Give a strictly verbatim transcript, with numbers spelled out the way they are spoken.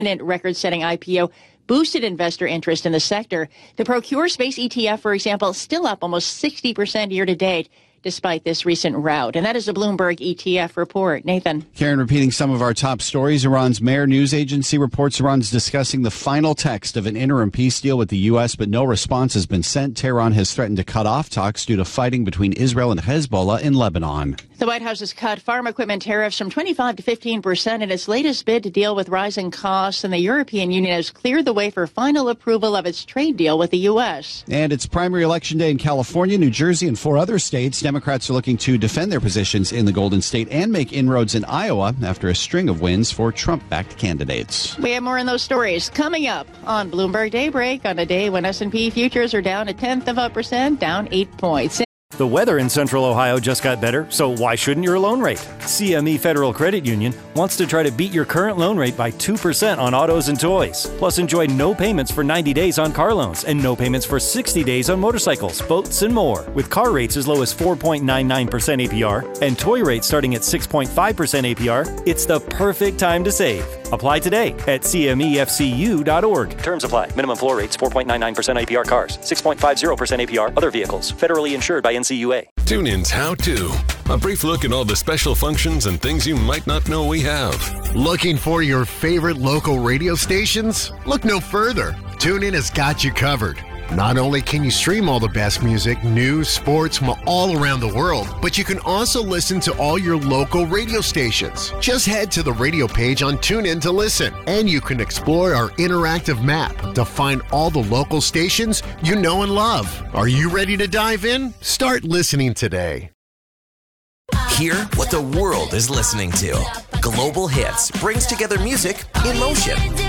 record-setting I P O boosted investor interest in the sector. The Procure Space E T F, for example, still up almost sixty percent year to date, despite this recent rout. And that is a Bloomberg E T F report. Nathan. Karen, repeating some of our top stories. Iran's Mehr news agency reports Iran's discussing the final text of an interim peace deal with the U S, but no response has been sent. Tehran has threatened to cut off talks due to fighting between Israel and Hezbollah in Lebanon. The White House has cut farm equipment tariffs from twenty-five to fifteen percent in its latest bid to deal with rising costs, and the European Union has cleared the way for final approval of its trade deal with the U S. And it's primary election day in California, New Jersey, and four other states. Democrats are looking to defend their positions in the Golden State and make inroads in Iowa after a string of wins for Trump-backed candidates. We have more on those stories coming up on Bloomberg Daybreak on a day when S and P futures are down a tenth of a percent, down eight points. The weather in Central Ohio just got better, so why shouldn't your loan rate? C M E Federal Credit Union wants to try to beat your current loan rate by two percent on autos and toys. Plus, enjoy no payments for ninety days on car loans and no payments for sixty days on motorcycles, boats, and more. With car rates as low as four point nine nine percent A P R and toy rates starting at six point five percent A P R, it's the perfect time to save. Apply today at C M E F C U dot org. Terms apply. Minimum floor rates four point nine nine percent A P R cars, six point five zero percent A P R other vehicles. Federally insured by N C U A. TuneIn's How To. A brief look at all the special functions and things you might not know we have. Looking for your favorite local radio stations? Look no further. TuneIn has got you covered. Not only can you stream all the best music, news, sports from all around the world, but you can also listen to all your local radio stations. Just head to the radio page on TuneIn to listen, and you can explore our interactive map to find all the local stations you know and love. Are you ready to dive in? Start listening today. Hear what the world is listening to. Global Hits brings together music in motion.